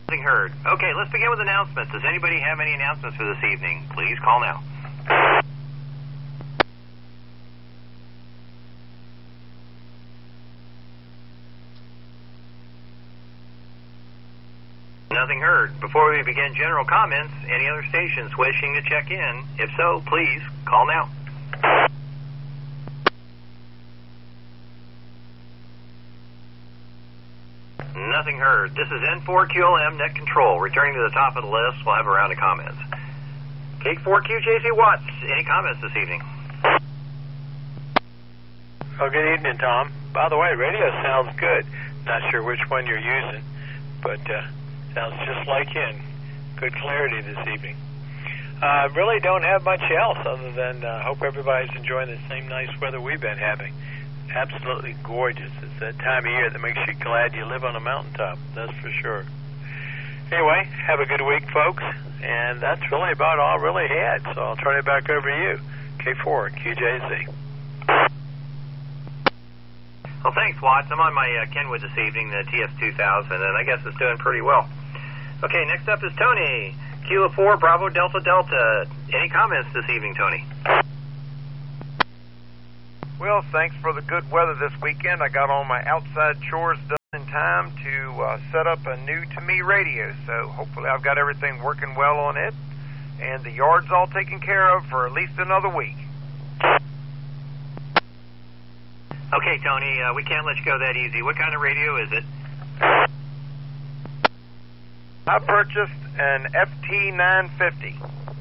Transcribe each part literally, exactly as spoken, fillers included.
Nothing heard. Okay, let's begin with announcements. Does anybody have any announcements for this evening? Please call now. Nothing heard. Before we begin general comments, any other stations wishing to check in? If so, please call now. Nothing heard. This is N four Q L M Net Control. Returning to the top of the list, we'll have a round of comments. K four Q J C Watts, any comments this evening? Oh, good evening, Tom. By the way, radio sounds good. Not sure which one you're using, but uh, sounds just like in. Good clarity this evening. I uh, really don't have much else other than uh, hope everybody's enjoying the same nice weather we've been having. Absolutely gorgeous. It's that time of year that makes you glad you live on a mountaintop, that's for sure. Anyway, have a good week, folks, and that's really about all I really had, so I'll turn it back over to you, K four Q J Z. Well, thanks, Watts. I'm on my uh, Kenwood this evening, the T S two thousand, and I guess it's doing pretty well. Okay, next up is Tony, Kilo four, Bravo, Delta, Delta. Any comments this evening, Tony? Well, thanks for the good weather this weekend. I got all my outside chores done in time to uh, set up a new to me radio, so hopefully I've got everything working well on it, and the yard's all taken care of for at least another week. Okay, Tony, uh, we can't let you go that easy. What kind of radio is it? I purchased an F T nine fifty.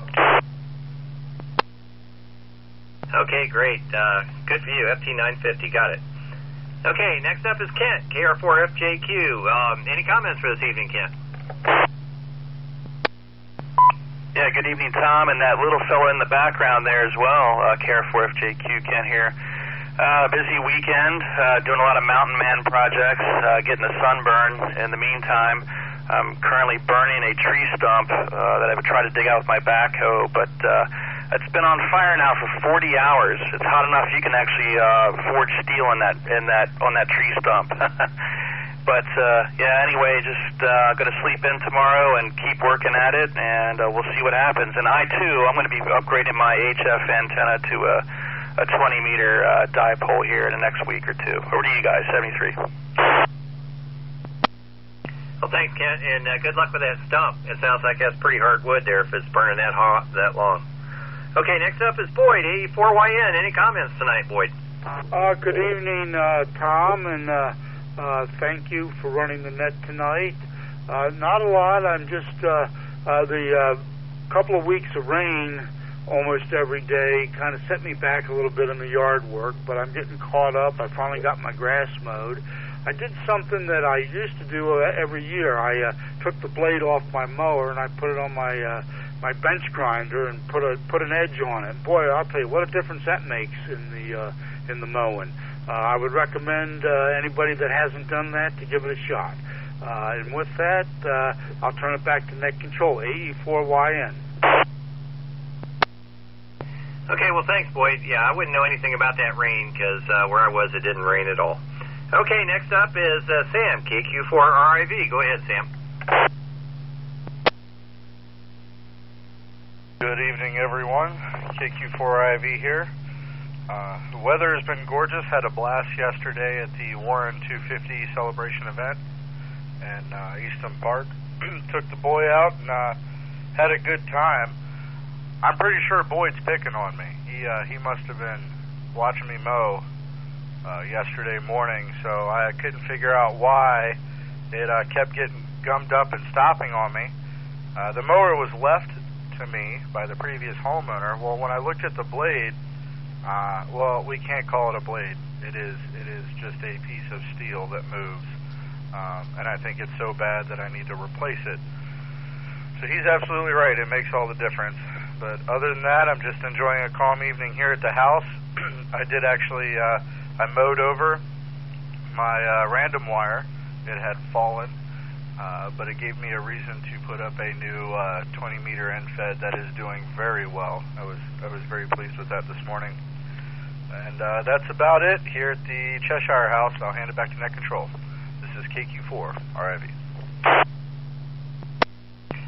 Okay, great. Uh, good for you. F T nine fifty, got it. Okay, next up is Kent, K R four F J Q. Um, any comments for this evening, Kent? Yeah, good evening, Tom, and that little fella in the background there as well, uh, K R four F J Q, Kent here. Uh, busy weekend, uh, doing a lot of mountain man projects, uh, getting a sunburn. In the meantime, I'm currently burning a tree stump uh, that I've tried to dig out with my backhoe, but uh, it's been on fire now for forty hours. It's hot enough you can actually uh, forge steel in that in that on that tree stump. But uh, yeah, anyway, just uh, going to sleep in tomorrow and keep working at it, and uh, we'll see what happens. And I too, I'm going to be upgrading my H F antenna to a a twenty meter uh, dipole here in the next week or two. Over to you guys, seventy-three. Well, thanks, Kent, and uh, good luck with that stump. It sounds like that's pretty hard wood there if it's burning that hot that long. Okay, next up is Boyd, A E four Y N. Any comments tonight, Boyd? Uh, good evening, uh, Tom, and uh, uh, thank you for running the net tonight. Uh, not a lot. I'm just, uh, uh, the uh, couple of weeks of rain almost every day kind of set me back a little bit in the yard work, but I'm getting caught up. I finally got my grass mowed. I did something that I used to do uh, every year. I uh, took the blade off my mower and I put it on my uh, my bench grinder and put a put an edge on it. Boy, I'll tell you what a difference that makes in the uh, in the mowing. Uh, I would recommend uh, anybody that hasn't done that to give it a shot. Uh, and with that, uh, I'll turn it back to Net Control, A E four Y N. Okay, well, thanks, Boyd. Yeah, I wouldn't know anything about that rain because uh, where I was, it didn't rain at all. Okay, next up is uh, Sam, K Q four R I V. Go ahead, Sam. Good evening, everyone. K Q four R I V here. Uh, the weather has been gorgeous. Had a blast yesterday at the Warren two fifty celebration event in uh, Easton Park. Took the boy out and uh, had a good time. I'm pretty sure Boyd's picking on me. He uh, he must have been watching me mow uh, yesterday morning, so I couldn't figure out why it uh, kept getting gummed up and stopping on me. Uh, the mower was left to me by the previous homeowner. Well, when I looked at the blade, uh, well, we can't call it a blade. It is it is just a piece of steel that moves, um, and I think it's so bad that I need to replace it. So he's absolutely right. It makes all the difference. But other than that, I'm just enjoying a calm evening here at the house. I did actually, uh, I mowed over my uh, random wire. It had fallen, uh, but it gave me a reason to put up a new uh, twenty meter end fed that is doing very well. I was I was very pleased with that this morning. And uh, that's about it here at the Cheshire house. I'll hand it back to Net Control. This is K Q four R I V.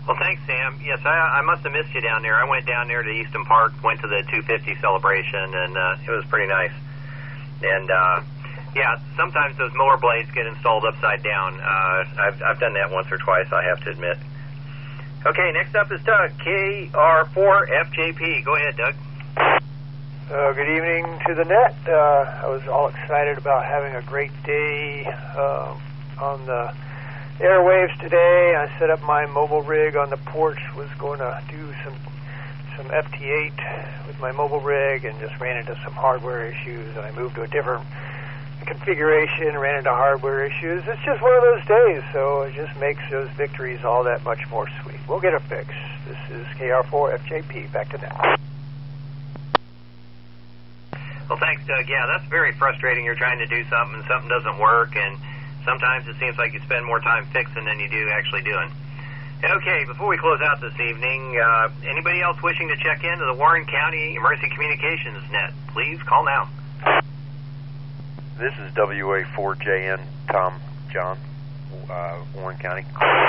Well, thanks, Sam. Yes, I, I must have missed you down there. I went down there to Easton Park, went to the two fifty celebration, and uh, it was pretty nice. And, uh, yeah, sometimes those mower blades get installed upside down. Uh, I've, I've done that once or twice, I have to admit. Okay, next up is Doug, K R four F J P. Go ahead, Doug. Uh, good evening to the net. Uh, I was all excited about having a great day uh, on the airwaves today. I set up my mobile rig on the porch, was going to do some some F T eight with my mobile rig, and just ran into some hardware issues, and I moved to a different configuration, ran into hardware issues. It's just one of those days, so it just makes those victories all that much more sweet. We'll get it fixed. This is K R four F J P. Back to net. Well, thanks, Doug. Yeah, that's very frustrating. You're trying to do something and something doesn't work, and sometimes it seems like you spend more time fixing than you do actually doing. Okay, before we close out this evening, uh, anybody else wishing to check into the Warren County Emergency Communications Net, please call now. This is W A four J N, Tom John, uh, Warren County.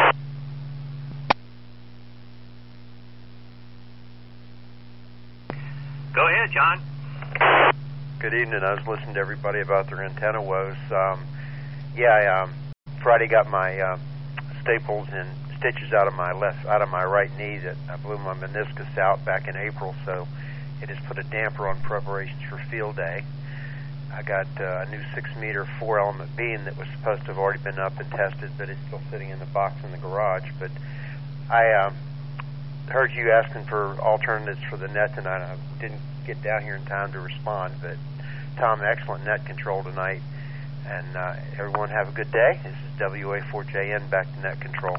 Go ahead, John. Good evening. I was listening to everybody about their antenna woes. Um, yeah, I um, Friday got my uh, staples and stitches out of my left, out of my right knee. That I blew my meniscus out back in April, so it has put a damper on preparations for field day. I got uh, a new six-meter four-element beam that was supposed to have already been up and tested, but it's still sitting in the box in the garage. But I uh, heard you asking for alternatives for the net tonight. I didn't get down here in time to respond, but Tom, excellent net control tonight, and uh, everyone have a good day. This is W A four J N, back to net control.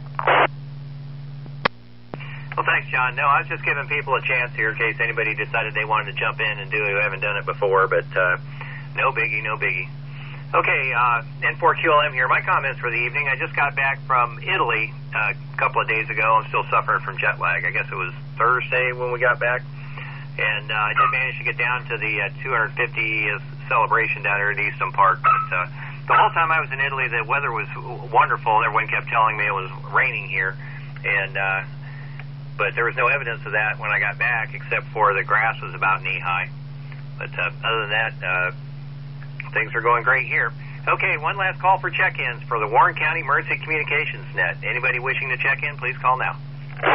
Well, thanks, John. No, I was just giving people a chance here in case anybody decided they wanted to jump in and do it who haven't done it before, but uh, no biggie, no biggie. Okay, uh, N four Q L M here. My comments for the evening. I just got back from Italy uh, a couple of days ago. I'm still suffering from jet lag. I guess it was Thursday when we got back. And uh, I did manage to get down to the uh, two hundred fiftieth celebration down here at Easton Park. But uh, the whole time I was in Italy, the weather was wonderful. Everyone kept telling me it was raining here. and uh, But there was no evidence of that when I got back, except for the grass was about knee-high. But uh, other than that, uh, things are going great here. Okay, one last call for check-ins for the Warren County Emergency Communications Net. Anybody wishing to check in, please call now.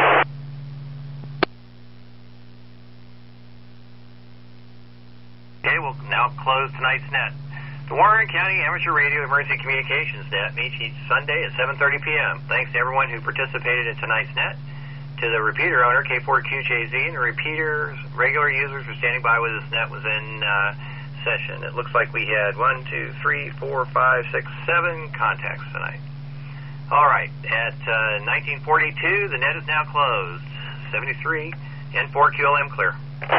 Okay, we'll now close tonight's net. The Warren County Amateur Radio Emergency Communications Net meets each Sunday at seven thirty p.m. Thanks to everyone who participated in tonight's net, to the repeater owner, K four Q J Z, and the repeaters, regular users for standing by with this net was in uh, session. It looks like we had one, two, three, four, five, six, seven contacts tonight. All right, at uh, nineteen forty-two, the net is now closed. seventy-three, N four Q L M clear.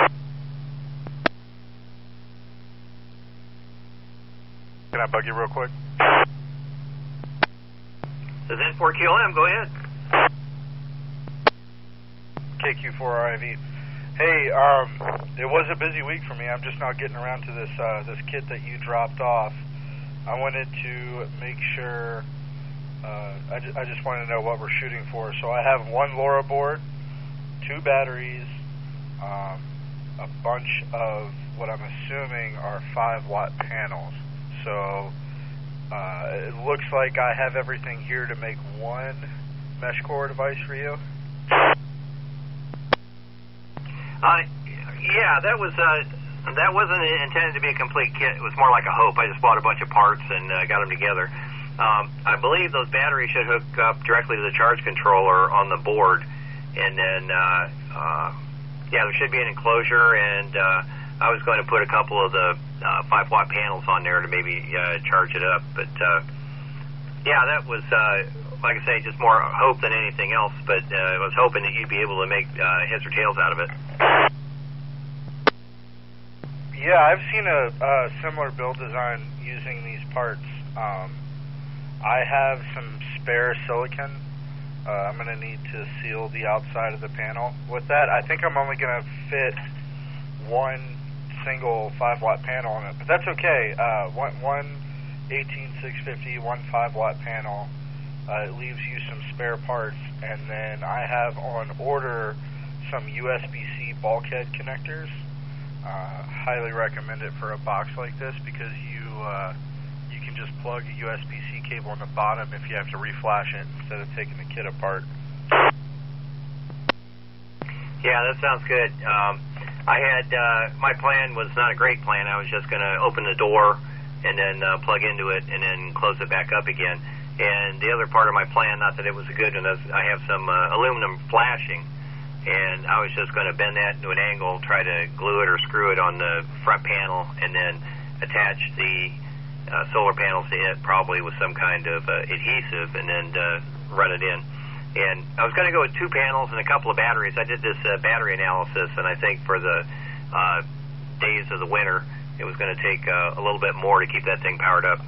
Can I bug you real quick? This is N four Q L M, go ahead. K Q four R I V. Hey, um, it was a busy week for me. I'm just now getting around to this uh, this kit that you dropped off. I wanted to make sure, uh, I, ju- I just wanted to know what we're shooting for. So I have one LoRa board, two batteries, um, a bunch of what I'm assuming are five watt panels. So uh, it looks like I have everything here to make one mesh core device for you. Uh, yeah, that was uh, that wasn't intended to be a complete kit. It was more like a hope. I just bought a bunch of parts and uh, got them together. Um, I believe those batteries should hook up directly to the charge controller on the board, and then uh, uh, yeah, there should be an enclosure. And uh, I was going to put a couple of the uh, five watt panels on there to maybe uh, charge it up. But uh, yeah, that was. Uh, Like I say, just more hope than anything else, but uh, I was hoping that you'd be able to make uh, heads or tails out of it. Yeah, I've seen a, a similar build design using these parts. Um, I have some spare silicon. Uh, I'm going to need to seal the outside of the panel. With that, I think I'm only going to fit one single five watt panel on it, but that's okay. Uh, one, one eighteen six fifty, one five watt panel Uh, it leaves you some spare parts, and then I have on order some U S B C bulkhead connectors. Uh, highly recommend it for a box like this because you uh, you can just plug a U S B C cable on the bottom if you have to reflash it instead of taking the kit apart. Yeah, that sounds good. Um, I had uh, my plan was not a great plan. I was just going to open the door and then uh, plug into it and then close it back up again. And the other part of my plan, not that it was a good one, is I have some uh, aluminum flashing, and I was just going to bend that into an angle, try to glue it or screw it on the front panel, and then attach the uh, solar panels to it, probably with some kind of uh, adhesive, and then uh, run it in. And I was going to go with two panels and a couple of batteries. I did this uh, battery analysis, and I think for the uh, days of the winter, it was going to take uh, a little bit more to keep that thing powered up.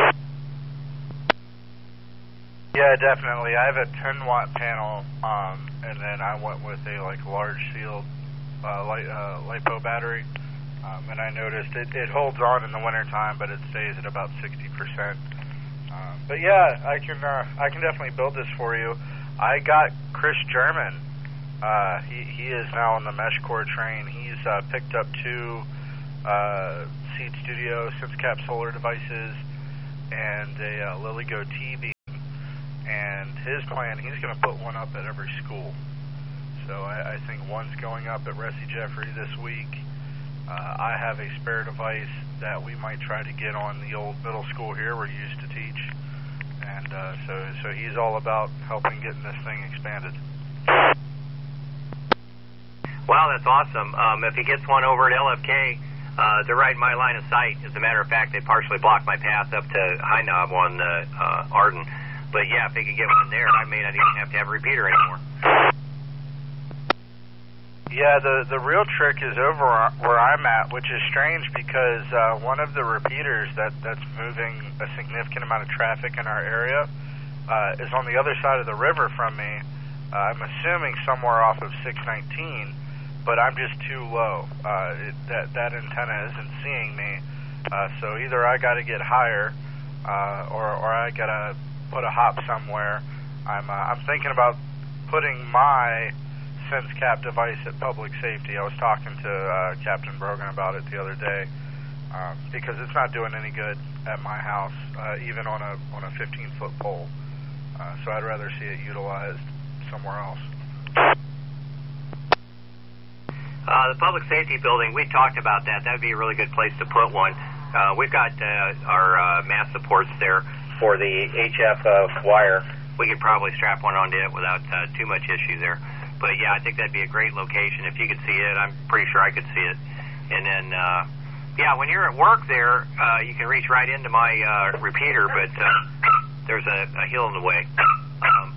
Yeah, definitely. I have a ten watt panel, um, and then I went with a like large sealed uh, li uh, LiPo battery, um, and I noticed it, it holds on in the wintertime, but it stays at about sixty percent. Um, but yeah, I can uh, I can definitely build this for you. I got Chris German. Uh, he he is now on the MeshCore train. He's uh, picked up two uh, Seed Studio SenseCap solar devices and a uh, LilyGo T-beam. And his plan, he's going to put one up at every school. So I, I think one's going up at Ressie Jeffrey this week. Uh, I have a spare device that we might try to get on the old middle school here where you used to teach. And uh, so, so he's all about helping getting this thing expanded. Wow, that's awesome. Um, if he gets one over at L F K, uh, they're right in my line of sight. As a matter of fact, they partially blocked my path up to High Knob on uh, uh, Arden. But yeah, if they could get one there, I may not even have to have a repeater anymore. Yeah, the the real trick is over where I'm at, which is strange because uh, one of the repeaters that, that's moving a significant amount of traffic in our area uh, is on the other side of the river from me. Uh, I'm assuming somewhere off of six nineteen, but I'm just too low. Uh, it, that that antenna isn't seeing me, uh, so either I got to get higher, uh, or or I got to put a hop somewhere. I'm uh, I'm thinking about putting my SenseCap device at public safety. I was talking to uh, Captain Brogan about it the other day um, because it's not doing any good at my house, uh, even on a on a fifteen foot pole. Uh, so I'd rather see it utilized somewhere else. Uh, the public safety building, we talked about that. That would be a really good place to put one. Uh, we've got uh, our uh, mass supports there for the H F uh, wire. We could probably strap one onto it without uh, too much issue there. But yeah, I think that'd be a great location. If you could see it, I'm pretty sure I could see it. And then, uh, yeah, when you're at work there, uh, you can reach right into my uh, repeater, but uh, there's a, a hill in the way. Um,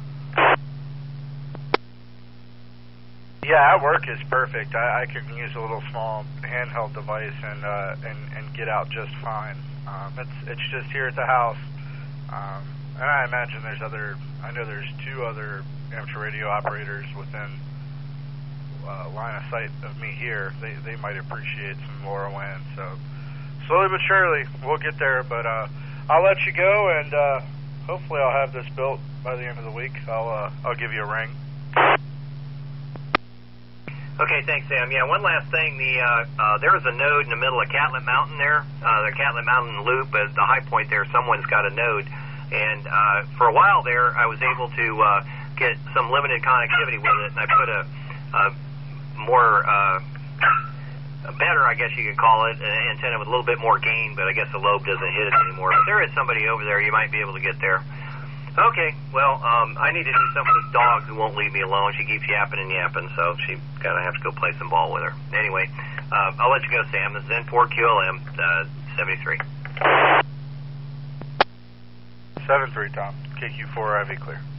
yeah, at work is perfect. I, I can use a little small handheld device and uh, and, and get out just fine. Um, it's it's just here at the house. Um, and I imagine there's other, I know there's two other amateur radio operators within uh, line of sight of me here. They they might appreciate some LoRaWAN. So slowly but surely we'll get there. But uh, I'll let you go, and uh, hopefully I'll have this built by the end of the week. I'll uh, I'll give you a ring. Okay, thanks, Sam. Yeah, one last thing. The uh, uh, there is a node in the middle of Catlett Mountain there, uh, the Catlett Mountain Loop. At the high point there, someone's got a node. And uh, for a while there, I was able to uh, get some limited connectivity with it, and I put a, a more, uh, a better, I guess you could call it, an antenna with a little bit more gain, but I guess the lobe doesn't hit it anymore. If there is somebody over there, you might be able to get there. Okay, well, um, I need to do something with this dog who won't leave me alone. She keeps yapping and yapping, so she kind of have to go play some ball with her. Anyway, uh, I'll let you go, Sam. This is N four Q L M uh, seventy-three. seven three, Tom. K Q four I V clear.